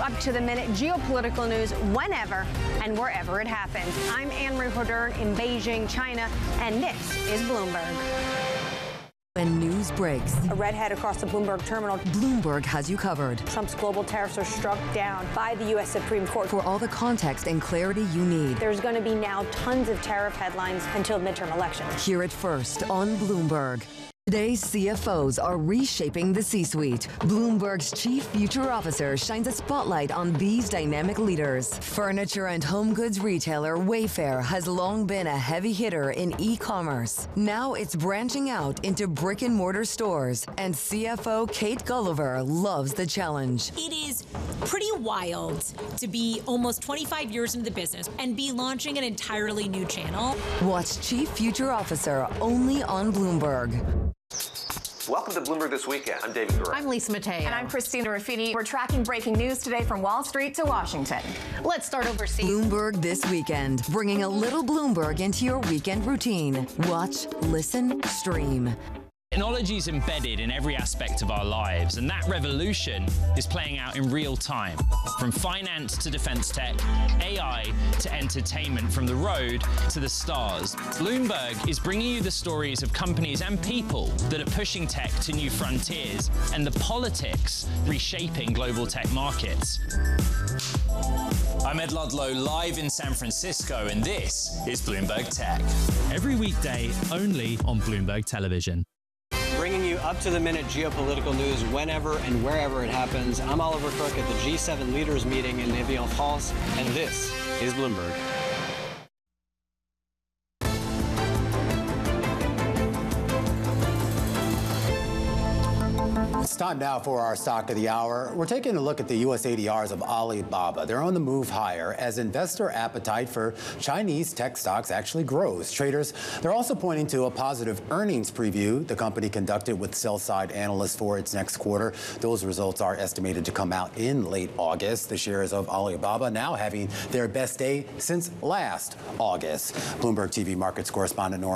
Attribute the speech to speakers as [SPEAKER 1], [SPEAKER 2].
[SPEAKER 1] up-to-the-minute geopolitical news whenever and wherever it happens. I'm Anne-Marie Hodern in Beijing, China, and this is Bloomberg.
[SPEAKER 2] When news breaks,
[SPEAKER 1] A redhead across the Bloomberg terminal.
[SPEAKER 2] Bloomberg has you covered.
[SPEAKER 1] Trump's global tariffs are struck down by the U.S. Supreme Court.
[SPEAKER 2] For all the context and clarity you need,
[SPEAKER 1] There's going to be now tons of tariff headlines until midterm elections.
[SPEAKER 2] hear it first on Bloomberg. Today's CFOs are reshaping the C-suite. Bloomberg's chief future officer shines a spotlight on these dynamic leaders. Furniture and home goods retailer Wayfair has long been a heavy hitter in e-commerce. Now it's branching out into brick and mortar stores, and CFO Kate Gulliver loves the challenge.
[SPEAKER 3] It is pretty wild to be almost 25 years into the business and be launching an entirely new channel.
[SPEAKER 2] Watch Chief Future Officer only on Bloomberg.
[SPEAKER 4] Welcome to Bloomberg This Weekend. I'm David Gura.
[SPEAKER 5] I'm Lisa Mateo.
[SPEAKER 6] And I'm Christina Ruffini. We're tracking breaking news today from Wall Street to Washington.
[SPEAKER 5] Let's start overseas.
[SPEAKER 2] Bloomberg This Weekend, bringing a little Bloomberg into your weekend routine. Watch, listen, stream.
[SPEAKER 7] Technology is embedded in every aspect of our lives, and that revolution is playing out in real time. From finance to defense tech, AI to entertainment, from the road to the stars. Bloomberg is bringing you the stories of companies and people that are pushing tech to new frontiers, and the politics reshaping global tech markets. I'm Ed Ludlow, live in San Francisco, and this is Bloomberg Tech.
[SPEAKER 8] Every weekday, only on Bloomberg Television.
[SPEAKER 9] Bringing you up-to-the-minute geopolitical news whenever and wherever it happens. I'm Oliver Crook at the G7 leaders meeting in Evian France, and this is Bloomberg.
[SPEAKER 10] It's time now for our stock of the hour. We're taking a look at the U.S. ADRs of Alibaba. They're on the move higher as investor appetite for Chinese tech stocks actually grows. Traders, they're also pointing to a positive earnings preview the company conducted with sell-side analysts for its next quarter. Those results are estimated to come out in late August. The shares of Alibaba now having their best day since last August. Bloomberg TV markets correspondent Nora